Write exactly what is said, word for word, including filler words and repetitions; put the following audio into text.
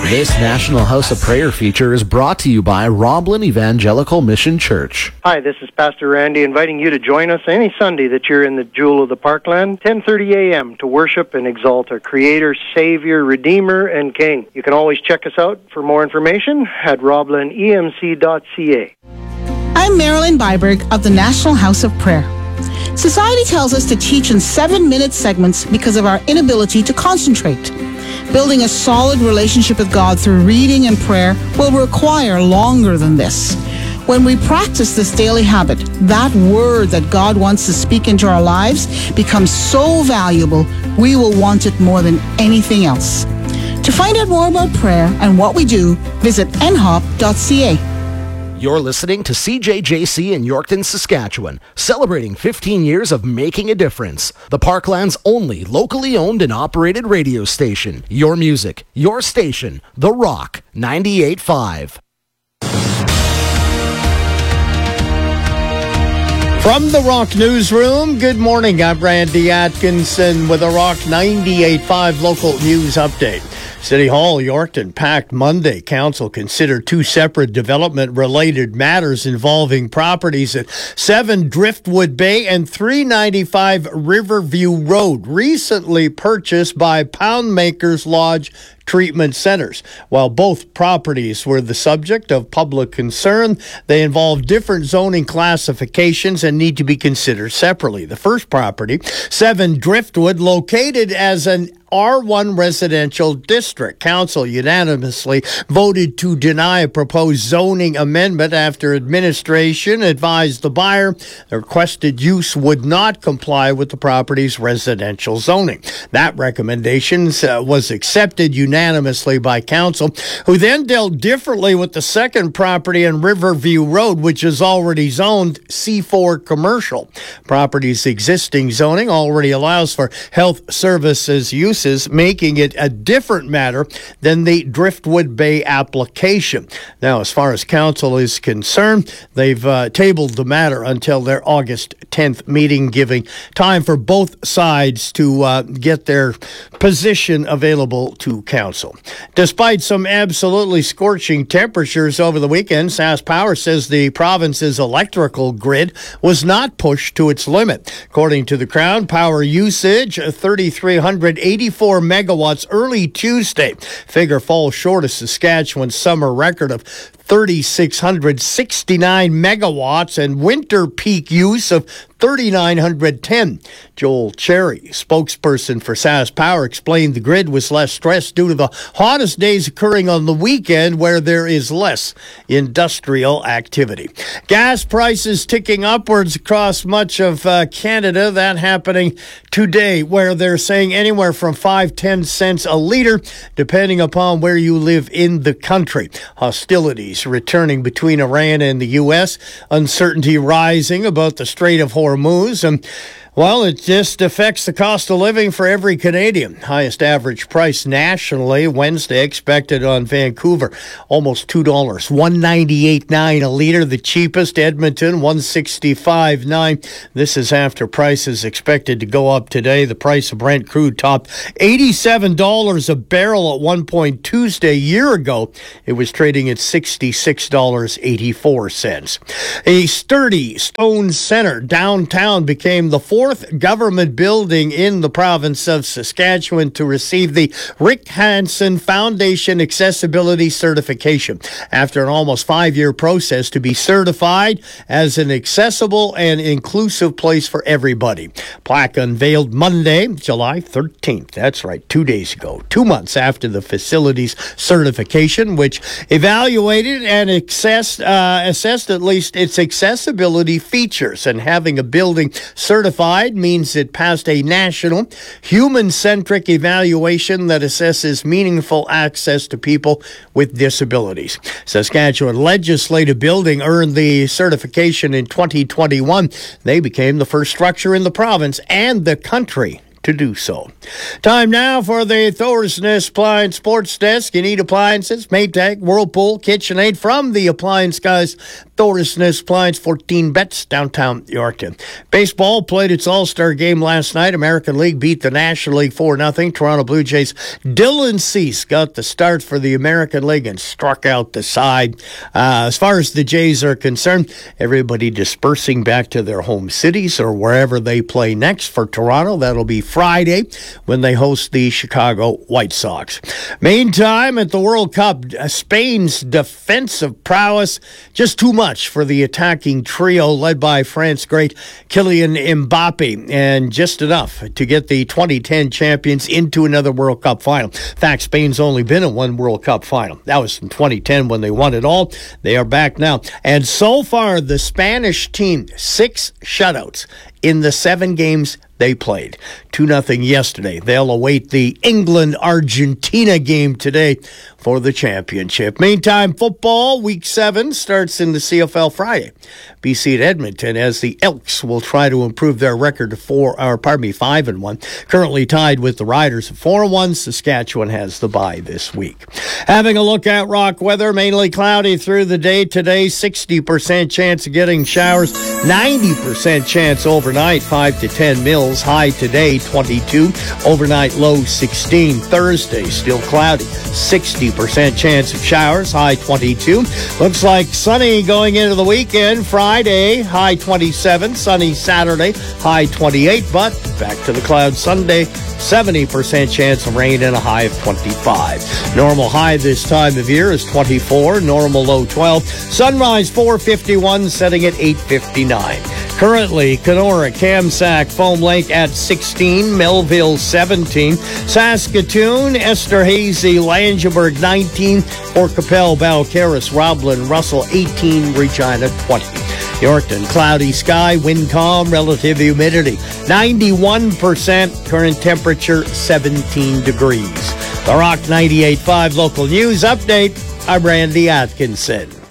This National House of Prayer feature is brought to you by Roblin Evangelical Mission Church. Hi, this is Pastor Randy inviting you to join us any Sunday that you're in the Jewel of the Parkland, ten thirty a.m. to worship and exalt our Creator, Savior, Redeemer, and King. You can always check us out for more information at roblin e m c dot c a. I'm Marilyn Byberg of the National House of Prayer. Society tells us to teach in seven-minute segments because of our inability to concentrate. Building a solid relationship with God through reading and prayer will require longer than this. When we practice this daily habit, that word that God wants to speak into our lives becomes so valuable, we will want it more than anything else. To find out more about prayer and what we do, visit n hop dot c a. You're listening to C J J C in Yorkton, Saskatchewan, celebrating fifteen years of making a difference. The Parkland's only locally owned and operated radio station. Your music, your station, The Rock, ninety-eight point five. From the Rock Newsroom, good morning. I'm Randy Atkinson with a Rock ninety-eight point five local news update. City Hall, Yorkton, packed Monday. Council considered two separate development-related matters involving properties at seven Driftwood Bay and three ninety-five Riverview Road, recently purchased by Poundmakers Lodge Treatment Centers. While both properties were the subject of public concern, they involve different zoning classifications and need to be considered separately. The first property, seven Driftwood, located as an R one residential district. Council unanimously voted to deny a proposed zoning amendment after administration advised the buyer the requested use would not comply with the property's residential zoning. That recommendation uh, was accepted unanimously by council, who then dealt differently with the second property on Riverview Road, which is already zoned C four commercial. Property's existing zoning already allows for health services use, making it a different matter than the Driftwood Bay application. Now, as far as council is concerned, they've uh, tabled the matter until their August tenth meeting, giving time for both sides to uh, get their position available to council. Despite some absolutely scorching temperatures over the weekend, SaskPower says the province's electrical grid was not pushed to its limit. According to the Crown, power usage, three thousand three hundred eighty-four megawatts early Tuesday. Figure falls short of Saskatchewan's summer record of three thousand six hundred sixty-nine megawatts and winter peak use of three thousand nine hundred ten. Joel Cherry, spokesperson for SaskPower, explained the grid was less stressed due to the hottest days occurring on the weekend, where there is less industrial activity. Gas prices ticking upwards across much of uh, Canada. That happening today, where they're saying anywhere from five to ten cents a litre, depending upon where you live in the country. Hostilities returning between Iran and the U S, uncertainty rising about the Strait of Hormuz, and well, it just affects the cost of living for every Canadian. Highest average price nationally Wednesday expected on Vancouver, almost two dollars, one ninety-eight nine a litre. The cheapest, Edmonton, one sixty-five nine. This is after prices expected to go up today. The price of Brent crude topped eighty-seven dollars a barrel at one point Tuesday. A year ago, it was trading at sixty-six dollars and eighty-four cents. A sturdy stone center downtown became the fourth government building in the province of Saskatchewan to receive the Rick Hansen Foundation Accessibility Certification after an almost five-year process to be certified as an accessible and inclusive place for everybody. Plaque unveiled Monday, July thirteenth. That's right, two days ago, two months after the facility's certification, which evaluated and assessed, uh, assessed at least its accessibility features. And having a building certified means it passed a national human-centric evaluation that assesses meaningful access to people with disabilities. Saskatchewan Legislative Building earned the certification in twenty twenty-one. They became the first structure in the province and the country to do so. Time now for the Thorsness Appliance Sports Desk. You need appliances, Maytag, Whirlpool, KitchenAid from the appliance guys Storesness Appliance, fourteen bets, downtown Yorkton. Baseball played its All-Star game last night. American League beat the National League four nothing. Toronto Blue Jays' Dylan Cease got the start for the American League and struck out the side. Uh, as far as the Jays are concerned, everybody dispersing back to their home cities or wherever they play next. For Toronto, that'll be Friday when they host the Chicago White Sox. Meantime, at the World Cup, Spain's defensive prowess, just too much for the attacking trio led by France great Kylian Mbappe, and just enough to get the twenty ten champions into another World Cup final. In fact, Spain's only been in one World Cup final. That was in twenty ten when they won it all. They are back now. And so far, the Spanish team, six shutouts in the seven games they played. two nothing yesterday. They'll await the England-Argentina game today for the championship. Meantime, football, week seven starts in the C F L Friday. B C at Edmonton as the Elks will try to improve their record to four, or pardon me, five and one. Currently tied with the Riders at four and one. Saskatchewan has the bye this week. Having a look at rock weather, mainly cloudy through the day today. sixty percent chance of getting showers. ninety percent chance overnight, five to ten mils. High today, twenty-two. Overnight low, sixteen. Thursday, still cloudy. sixty percent chance of showers. High, twenty-two. Looks like sunny going into the weekend. Friday, high twenty-seven. Sunny Saturday, high twenty-eight. But back to the clouds Sunday. seventy percent chance of rain and a high of twenty-five. Normal high this time of year is twenty-four. Normal low, twelve. Sunrise, four fifty-one, setting at eight fifty-nine. Currently, Kenora, Kamsack, Foam Lake at sixteen, Melville seventeen, Saskatoon, Esterhazy, Langeberg nineteen, Fort Capel, Balcarres, Roblin, Russell eighteen, Regina twenty. Yorkton, cloudy sky, wind calm, relative humidity ninety-one percent, current temperature seventeen degrees. The Rock ninety-eight point five local news update. I'm Randy Atkinson.